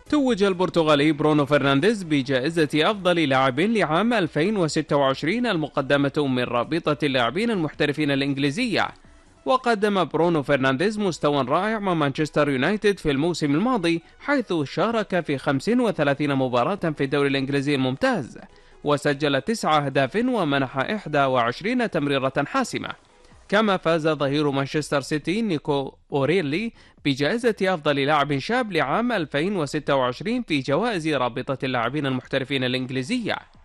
توج البرتغالي برونو فرنانديز بجائزة أفضل لاعب لعام 2026 المقدمة من رابطة اللاعبين المحترفين الإنجليزية. وقدم برونو فرنانديز مستوى رائع مع مانشستر يونايتد في الموسم الماضي، حيث شارك في 35 مباراة في الدوري الإنجليزي الممتاز، وسجل 9 أهداف ومنح 21 تمريرة حاسمة. كما فاز ظهير مانشستر سيتي نيكو أوريلي بجائزة أفضل لاعب شاب لعام 2026 في جوائز رابطة اللاعبين المحترفين الإنجليزية.